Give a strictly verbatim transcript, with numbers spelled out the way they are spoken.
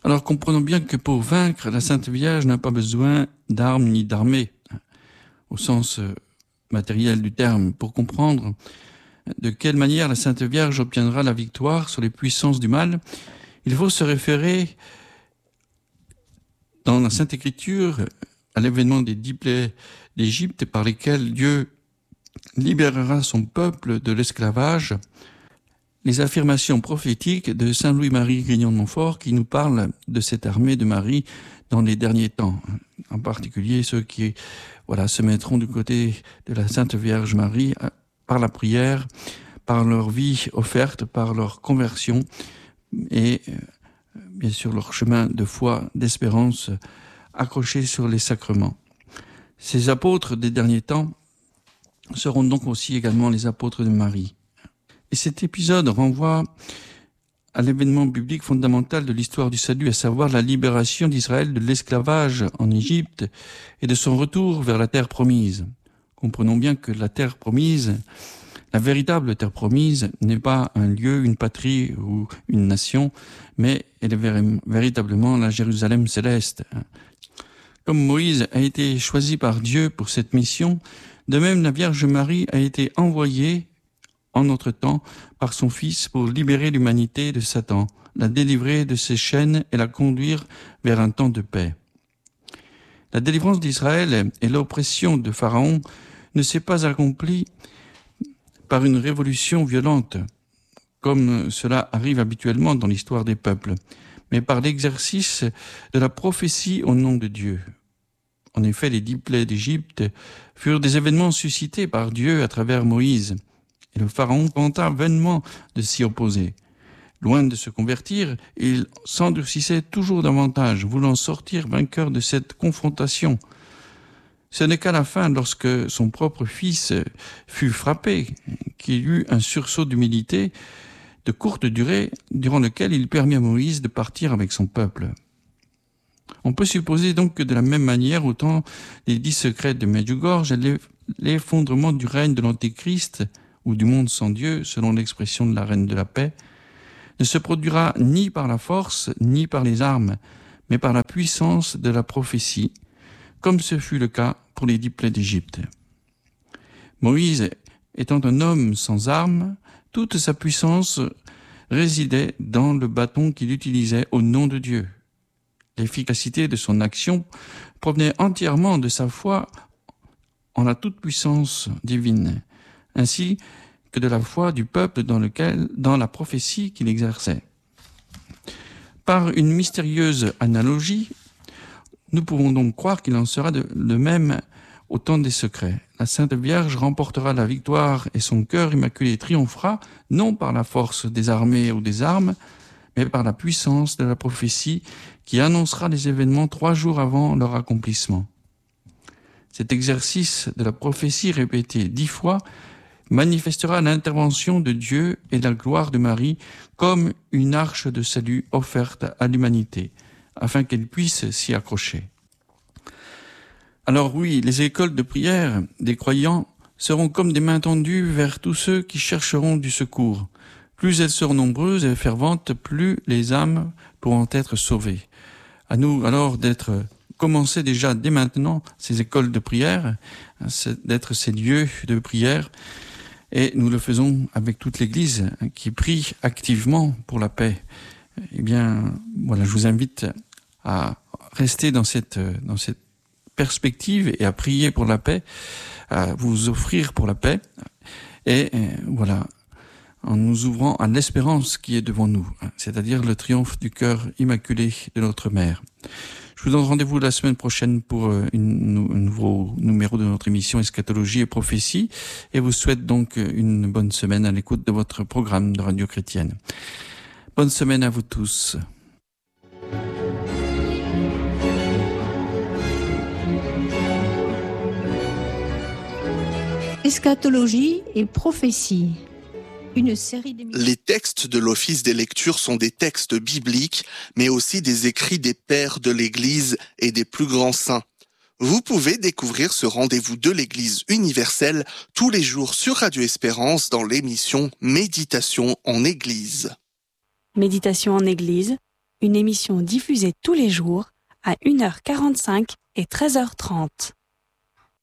Alors comprenons bien que pour vaincre, la Sainte Vierge n'a pas besoin d'armes ni d'armée, au sens matériel du terme. Pour comprendre de quelle manière la Sainte Vierge obtiendra la victoire sur les puissances du mal, il faut se référer dans la Sainte Écriture à l'événement des dix plaies d'Égypte par lesquelles Dieu libérera son peuple de l'esclavage, les affirmations prophétiques de saint Louis-Marie Grignon de Montfort qui nous parlent de cette armée de Marie dans les derniers temps, en particulier ceux qui voilà, se mettront du côté de la Sainte Vierge Marie par la prière, par leur vie offerte, par leur conversion et bien sûr leur chemin de foi, d'espérance accroché sur les sacrements. Ces apôtres des derniers temps seront donc aussi également les apôtres de Marie. Et cet épisode renvoie à l'événement biblique fondamental de l'histoire du salut, à savoir la libération d'Israël de l'esclavage en Égypte et de son retour vers la terre promise. Comprenons bien que la terre promise, la véritable terre promise, n'est pas un lieu, une patrie ou une nation, mais elle est véritablement la Jérusalem céleste. Comme Moïse a été choisi par Dieu pour cette mission, de même la Vierge Marie a été envoyée en notre temps par son Fils pour libérer l'humanité de Satan, la délivrer de ses chaînes et la conduire vers un temps de paix. La délivrance d'Israël et l'oppression de Pharaon ne s'est pas accomplie par une révolution violente, comme cela arrive habituellement dans l'histoire des peuples, mais par l'exercice de la prophétie au nom de Dieu. En effet, les dix plaies d'Égypte furent des événements suscités par Dieu à travers Moïse, et le Pharaon tenta vainement de s'y opposer. Loin de se convertir, il s'endurcissait toujours davantage, voulant sortir vainqueur de cette confrontation. Ce n'est qu'à la fin, lorsque son propre fils fut frappé, qu'il eut un sursaut d'humilité de courte durée, durant lequel il permit à Moïse de partir avec son peuple. On peut supposer donc que de la même manière, au temps des dix secrets de Medjugorje, l'effondrement du règne de l'Antéchrist, ou du monde sans Dieu, selon l'expression de la Reine de la Paix, ne se produira ni par la force, ni par les armes, mais par la puissance de la prophétie, comme ce fut le cas pour les dix plaies d'Égypte. Moïse, étant un homme sans armes, toute sa puissance résidait dans le bâton qu'il utilisait au nom de Dieu. L'efficacité de son action provenait entièrement de sa foi en la toute-puissance divine, ainsi que de la foi du peuple dans lequel, dans la prophétie qu'il exerçait. Par une mystérieuse analogie, nous pouvons donc croire qu'il en sera de, de même au temps des secrets. La Sainte Vierge remportera la victoire et son cœur immaculé triomphera, non par la force des armées ou des armes, mais par la puissance de la prophétie qui annoncera les événements trois jours avant leur accomplissement. Cet exercice de la prophétie répété dix fois manifestera l'intervention de Dieu et la gloire de Marie comme une arche de salut offerte à l'humanité, afin qu'elle puisse s'y accrocher. Alors oui, les écoles de prière des croyants seront comme des mains tendues vers tous ceux qui chercheront du secours. Plus elles seront nombreuses et ferventes, plus les âmes pourront être sauvées. À nous alors d'être, commencer déjà dès maintenant ces écoles de prière, d'être ces lieux de prière. Et nous le faisons avec toute l'Église qui prie activement pour la paix. Eh bien, voilà, je vous invite à rester dans cette, dans cette perspective et à prier pour la paix, à vous offrir pour la paix. Et voilà, en nous ouvrant à l'espérance qui est devant nous, c'est-à-dire le triomphe du cœur immaculé de notre Mère. Je vous donne rendez-vous la semaine prochaine pour une, un nouveau numéro de notre émission Eschatologie et Prophétie et vous souhaite donc une bonne semaine à l'écoute de votre programme de Radio Chrétienne. Bonne semaine à vous tous. Eschatologie et Prophétie. Une série d'émissions. Les textes de l'Office des lectures sont des textes bibliques, mais aussi des écrits des pères de l'Église et des plus grands saints. Vous pouvez découvrir ce rendez-vous de l'Église universelle tous les jours sur Radio Espérance dans l'émission Méditation en Église. Méditation en Église, une émission diffusée tous les jours à une heure quarante-cinq et treize heures trente.